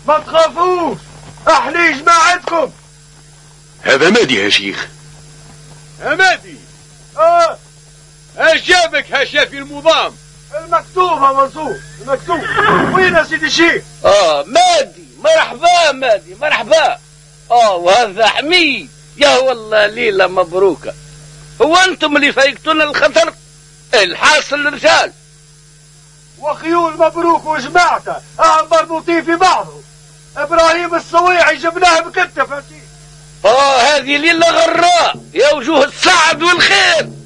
ما تخافوش، احنا جماعتكم. هذا مادي يا شيخ. مادي؟ ايش جابك هشافي المضام؟ المكتوب يا منصور، المكتوب. وين يا سيدي الشيخ؟ مادي. مرحبا مادي، مرحبا. وهذا حميد. يا والله ليلة مبروكة. هو انتم اللي فايقتونا الخطر؟ الحاصل الرجال وخيول مبروك وجماعته مربوطين في بعضهم. ابراهيم الصويعي جبناه بكتف. هذه ليلة غراء يا وجوه السعد والخير.